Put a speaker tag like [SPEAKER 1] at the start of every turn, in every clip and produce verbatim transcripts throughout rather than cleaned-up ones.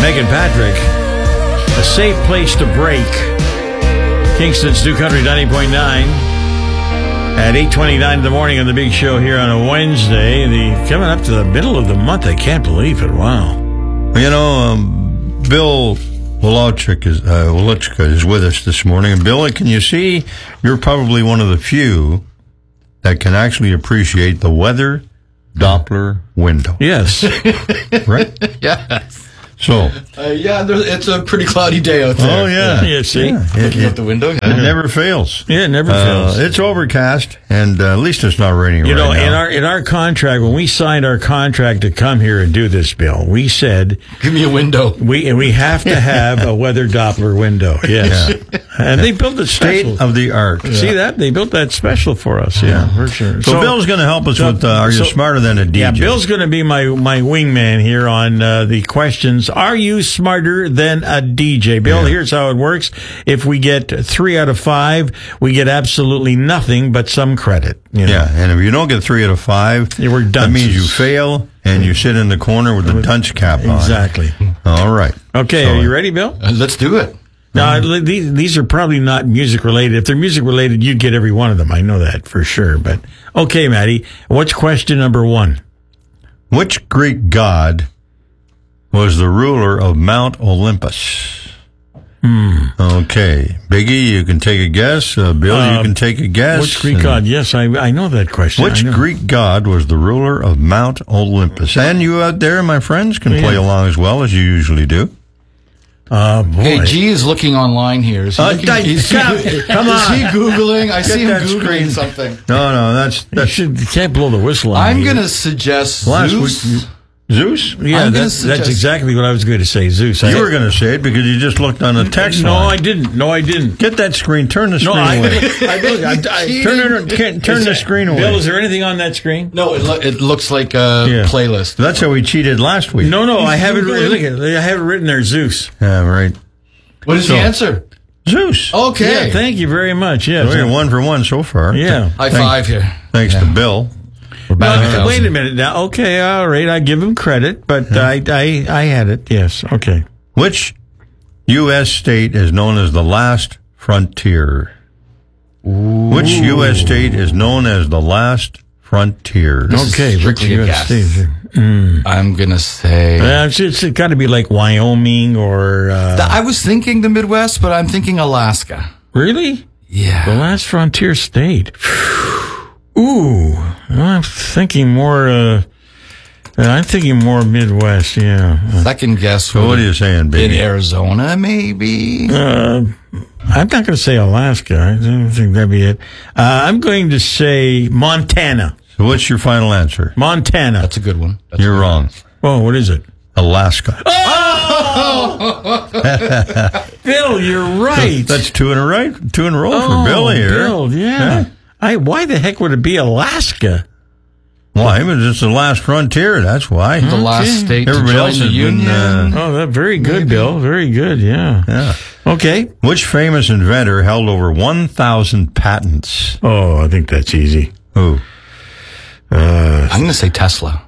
[SPEAKER 1] Megan Patrick, a safe place to break. Kingston's New Country ninety point nine at eight twenty-nine in the morning on the big show here on a Wednesday. The coming up to the middle of the month. I can't believe it. Wow.
[SPEAKER 2] You know, um, Bill Wolochik is, uh, Wolochka is with us this morning. And Bill, can you see, you're probably one of the few that can actually appreciate the weather Doppler window.
[SPEAKER 1] Yes.
[SPEAKER 2] Right?
[SPEAKER 3] Yes.
[SPEAKER 2] So.
[SPEAKER 3] Uh, yeah, there, it's a pretty cloudy day out there.
[SPEAKER 2] Oh, yeah.
[SPEAKER 1] Yeah, see?
[SPEAKER 2] Yeah.
[SPEAKER 3] Looking
[SPEAKER 2] It,
[SPEAKER 3] out the window.
[SPEAKER 2] it never fails.
[SPEAKER 1] Yeah, it never
[SPEAKER 2] Uh,
[SPEAKER 1] fails.
[SPEAKER 2] it's overcast, and uh, at least it's not raining
[SPEAKER 1] You
[SPEAKER 2] right
[SPEAKER 1] know,
[SPEAKER 2] now.
[SPEAKER 1] in our in our contract, when we signed our contract to come here and do this, Bill, we said
[SPEAKER 3] Give me a window.
[SPEAKER 1] we and we have to have a weather Doppler window. Yes, and they built it special.
[SPEAKER 2] State of the art.
[SPEAKER 1] See that? They built that special for us. Yeah, for sure.
[SPEAKER 2] So, Bill's going to help us
[SPEAKER 1] so-
[SPEAKER 2] with, uh, are you
[SPEAKER 1] so-
[SPEAKER 2] smarter than a D J?
[SPEAKER 1] Yeah, Bill's going to be my, my wingman here on uh, the questions. Are you smarter than a D J? Bill,
[SPEAKER 2] Yeah.
[SPEAKER 1] here's how it works. If we get three out of five, we get absolutely nothing but some credit. You know?
[SPEAKER 2] Yeah, and if you don't get three out of five,
[SPEAKER 1] Yeah, we're
[SPEAKER 2] that means you
[SPEAKER 1] dunces.
[SPEAKER 2] fail, and you sit in the corner with the dunce cap on.
[SPEAKER 1] Exactly.
[SPEAKER 2] All right.
[SPEAKER 1] Okay,
[SPEAKER 2] So,
[SPEAKER 1] are you ready, Bill?
[SPEAKER 3] Uh, let's do it.
[SPEAKER 1] Now, these, these are probably not music related. If they're music related, you'd get every one of them. I know that for sure. But okay, Maddie, what's question number one?
[SPEAKER 2] Which Greek god was the ruler of Mount Olympus?
[SPEAKER 1] Hmm.
[SPEAKER 2] Okay. Biggie, you can take a guess. Uh, Bill,
[SPEAKER 1] Uh,
[SPEAKER 2] you can take a guess.
[SPEAKER 1] Which Greek
[SPEAKER 2] And
[SPEAKER 1] god? Yes, I I know that question.
[SPEAKER 2] Which
[SPEAKER 1] I know.
[SPEAKER 2] Greek god was the ruler of Mount Olympus? And you out there, my friends, can play
[SPEAKER 1] Yeah.
[SPEAKER 2] along as well as you usually do.
[SPEAKER 1] Uh, boy.
[SPEAKER 3] Hey, G is looking online here. Is he,
[SPEAKER 2] Uh,
[SPEAKER 3] looking,
[SPEAKER 2] di-
[SPEAKER 3] is he,
[SPEAKER 2] come- come
[SPEAKER 3] is he
[SPEAKER 2] on.
[SPEAKER 3] Googling? I see him
[SPEAKER 2] that
[SPEAKER 3] Googling
[SPEAKER 2] screen.
[SPEAKER 3] something.
[SPEAKER 2] No, no, that's
[SPEAKER 1] You,
[SPEAKER 2] that's
[SPEAKER 1] should, you can't blow the whistle on
[SPEAKER 3] I'm
[SPEAKER 1] me.
[SPEAKER 3] going to suggest
[SPEAKER 2] last
[SPEAKER 3] Zeus.
[SPEAKER 2] week. Zeus?
[SPEAKER 1] Yeah,
[SPEAKER 3] I'm gonna
[SPEAKER 1] that's,
[SPEAKER 3] suggest-
[SPEAKER 1] that's exactly what I was going to say. Zeus.
[SPEAKER 2] You
[SPEAKER 1] I-
[SPEAKER 2] were going to say it because you just looked on the text
[SPEAKER 1] No,
[SPEAKER 2] line.
[SPEAKER 1] I didn't. No, I didn't.
[SPEAKER 2] Get that screen. Turn the
[SPEAKER 1] No,
[SPEAKER 2] screen
[SPEAKER 1] I,
[SPEAKER 2] away.
[SPEAKER 1] I, I, I,
[SPEAKER 2] turn it, can't- turn
[SPEAKER 1] Is
[SPEAKER 2] the
[SPEAKER 1] that-
[SPEAKER 2] screen away.
[SPEAKER 1] Bill, is there anything on that screen?
[SPEAKER 3] No, it, lo- it looks like a
[SPEAKER 2] Yeah.
[SPEAKER 3] playlist.
[SPEAKER 2] That's how we cheated last week.
[SPEAKER 1] No, no, I have it. written- Look, at- I have it written there. Zeus.
[SPEAKER 2] Yeah, right.
[SPEAKER 3] What is
[SPEAKER 2] So-
[SPEAKER 3] the answer?
[SPEAKER 2] Zeus.
[SPEAKER 3] Okay.
[SPEAKER 1] Yeah, thank you very much. Yeah,
[SPEAKER 2] We're one for one so far.
[SPEAKER 1] yeah.
[SPEAKER 3] High
[SPEAKER 2] Thank-
[SPEAKER 3] five here.
[SPEAKER 2] Thanks to Bill.
[SPEAKER 3] We're back
[SPEAKER 1] No,
[SPEAKER 3] at a thousand.
[SPEAKER 1] wait a minute now. Okay, all right. I give him credit, but I, I, I had it. Yes. Okay.
[SPEAKER 2] Which U S state is known as the last frontier? Which U S state is known as the last frontier?
[SPEAKER 1] Okay.
[SPEAKER 3] strictly
[SPEAKER 1] which
[SPEAKER 3] a
[SPEAKER 1] U S
[SPEAKER 3] guess.
[SPEAKER 1] state?
[SPEAKER 3] I'm going to say...
[SPEAKER 1] Uh, it's it's got to be like Wyoming or uh,
[SPEAKER 3] I was thinking the Midwest, but I'm thinking Alaska.
[SPEAKER 1] really the
[SPEAKER 3] Yeah.
[SPEAKER 1] last frontier state. Ooh, I'm thinking more. Uh, I'm thinking more Midwest. Yeah.
[SPEAKER 3] Second guess.
[SPEAKER 2] So what are you saying,
[SPEAKER 3] In
[SPEAKER 2] baby?
[SPEAKER 3] Arizona, maybe?
[SPEAKER 1] Uh, I'm not going to say Alaska. I don't think that'd be it. Uh, I'm going to say Montana.
[SPEAKER 2] So what's your final answer?
[SPEAKER 1] Montana.
[SPEAKER 3] That's a good one. That's
[SPEAKER 2] You're wrong.
[SPEAKER 1] Oh, what is it?
[SPEAKER 2] Alaska.
[SPEAKER 1] Bill, you're right.
[SPEAKER 2] That's two in a right, two in a row
[SPEAKER 1] oh,
[SPEAKER 2] for Bill here.
[SPEAKER 1] Bill, yeah.
[SPEAKER 2] Yeah.
[SPEAKER 1] I, why the heck would it be Alaska?
[SPEAKER 2] Why? Because it's the last frontier. That's why.
[SPEAKER 3] the last state
[SPEAKER 2] Everybody
[SPEAKER 3] to join
[SPEAKER 2] else
[SPEAKER 3] the
[SPEAKER 2] has been,
[SPEAKER 3] union.
[SPEAKER 2] uh,
[SPEAKER 1] Oh, that very good, Bill. Very good. Yeah.
[SPEAKER 2] Yeah.
[SPEAKER 1] Okay.
[SPEAKER 2] Which famous inventor held over one thousand patents?
[SPEAKER 1] Oh, I think that's easy.
[SPEAKER 2] Who?
[SPEAKER 1] Uh,
[SPEAKER 3] I'm going to say Tesla.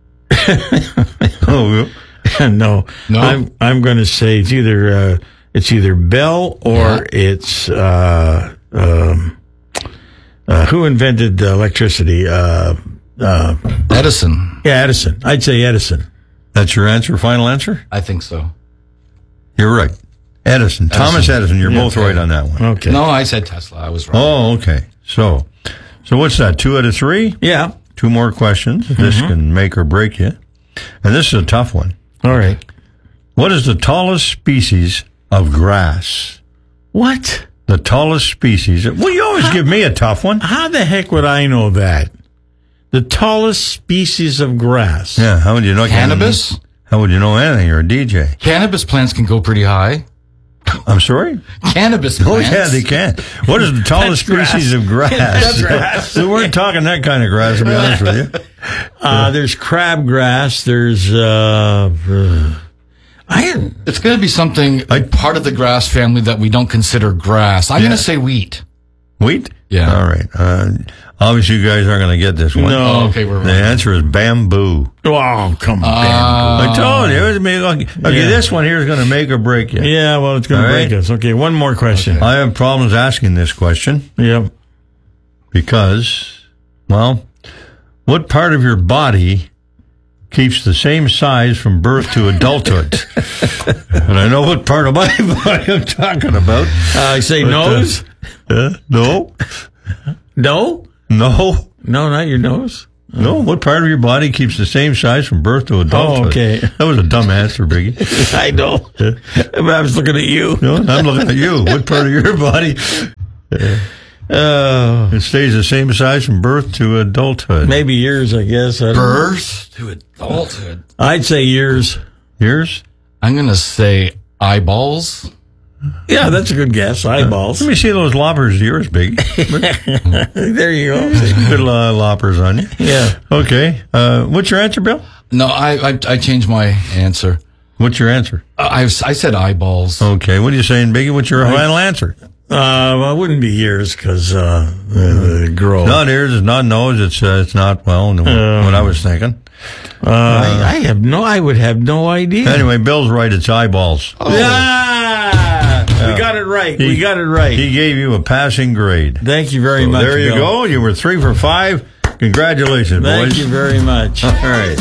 [SPEAKER 2] Oh,
[SPEAKER 1] no,
[SPEAKER 3] No?
[SPEAKER 1] I'm I'm going to say it's either uh, it's either Bell or
[SPEAKER 3] Yeah.
[SPEAKER 1] it's uh, um, uh, who invented uh, electricity? Uh, uh,
[SPEAKER 3] Edison.
[SPEAKER 1] yeah, Edison. I'd say Edison.
[SPEAKER 2] that's your answer, final answer?
[SPEAKER 3] I think so.
[SPEAKER 2] You're right. Edison. Thomas Edison. You're both right on that one.
[SPEAKER 1] Okay.
[SPEAKER 3] No, I said Tesla. I was wrong.
[SPEAKER 2] Oh, okay. So, so what's that? Two out of three?
[SPEAKER 1] Yeah.
[SPEAKER 2] Two more questions. This can make or break you. And this is a tough one.
[SPEAKER 1] All right.
[SPEAKER 2] What is the tallest species of grass?
[SPEAKER 1] What?
[SPEAKER 2] The tallest species. Well, you always give me a tough one.
[SPEAKER 1] How the heck would I know that? The tallest species of grass.
[SPEAKER 2] Yeah, how would you know?
[SPEAKER 3] Cannabis?
[SPEAKER 2] How would you know anything? You're a D J.
[SPEAKER 3] Cannabis plants can go pretty high.
[SPEAKER 2] I'm sorry?
[SPEAKER 3] Cannabis
[SPEAKER 2] Oh,
[SPEAKER 3] plants.
[SPEAKER 2] yeah, they can. What is the tallest
[SPEAKER 1] That's
[SPEAKER 2] species
[SPEAKER 1] grass.
[SPEAKER 2] of grass?
[SPEAKER 1] That's grass.
[SPEAKER 2] We weren't talking that kind of grass, to be honest with you.
[SPEAKER 1] Uh, there's crabgrass. There's uh, uh, I.
[SPEAKER 3] It's going to be something,
[SPEAKER 2] I-
[SPEAKER 3] part of the grass family that we don't consider grass. I'm
[SPEAKER 2] Yeah.
[SPEAKER 3] going to say wheat.
[SPEAKER 2] Wheat?
[SPEAKER 3] Yeah.
[SPEAKER 2] All right. Uh, obviously, you guys aren't going to get this one.
[SPEAKER 1] No.
[SPEAKER 3] Oh, okay, we're
[SPEAKER 2] The
[SPEAKER 3] wrong.
[SPEAKER 2] answer is bamboo.
[SPEAKER 1] Oh, come on.
[SPEAKER 2] I told you. It was me. Okay,
[SPEAKER 1] Yeah.
[SPEAKER 2] this one here is going to make or break you.
[SPEAKER 1] Yeah, well, it's going to
[SPEAKER 2] All
[SPEAKER 1] break
[SPEAKER 2] right.
[SPEAKER 1] us. Okay, one more question.
[SPEAKER 2] I have problems asking this question
[SPEAKER 1] Yep.
[SPEAKER 2] because, well, what part of your body keeps the same size from birth to adulthood? And I know what part of my body I'm talking about.
[SPEAKER 1] Uh, I say
[SPEAKER 2] But, uh,
[SPEAKER 1] nose.
[SPEAKER 2] Uh, no,
[SPEAKER 1] No?
[SPEAKER 2] no,
[SPEAKER 1] No, not your nose.
[SPEAKER 2] no. What part of your body keeps the same size from birth to adulthood?
[SPEAKER 1] Oh, okay.
[SPEAKER 2] That was a dumb answer, Biggie.
[SPEAKER 1] I know. I was looking at you.
[SPEAKER 2] No, I'm looking at you. What part of your body
[SPEAKER 1] Uh,
[SPEAKER 2] it stays the same size from birth to adulthood?
[SPEAKER 1] maybe years, I guess. I don't know.
[SPEAKER 3] Birth to adulthood.
[SPEAKER 1] I'd say years.
[SPEAKER 2] Years?
[SPEAKER 3] I'm going to say eyeballs.
[SPEAKER 1] Yeah, that's a good guess. Eyeballs.
[SPEAKER 2] Let me see those loppers of yours, Biggie.
[SPEAKER 1] There you go.
[SPEAKER 2] Good uh, loppers on you.
[SPEAKER 1] Yeah.
[SPEAKER 2] Okay. Uh, what's your answer, Bill?
[SPEAKER 3] No, I I, I changed my answer.
[SPEAKER 2] What's your answer?
[SPEAKER 3] I, I I said eyeballs.
[SPEAKER 2] Okay. What are you saying, Biggie? What's your final answer?
[SPEAKER 1] Uh, well, it wouldn't be years because uh, uh, grow.
[SPEAKER 2] Not ears, it's not nose, it's uh, it's not, well, no, what I was thinking.
[SPEAKER 1] Uh, I, I have no. I would have no idea.
[SPEAKER 2] Anyway, Bill's right, it's eyeballs.
[SPEAKER 1] Yeah, we got it right. we got it right.
[SPEAKER 2] He gave you a passing grade.
[SPEAKER 1] Thank you very
[SPEAKER 2] So
[SPEAKER 1] much.
[SPEAKER 2] there you
[SPEAKER 1] Bill.
[SPEAKER 2] go. You were three for five. Congratulations,
[SPEAKER 1] Thank
[SPEAKER 2] boys.
[SPEAKER 1] you very much.
[SPEAKER 2] All right.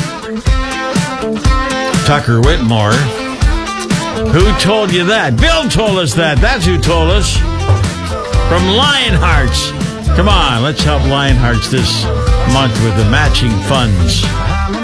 [SPEAKER 1] Tucker Whitmore. Who told you that? Bill told us that. That's who told us. From Lionhearts. Come on, let's help Lionhearts this month with the matching funds.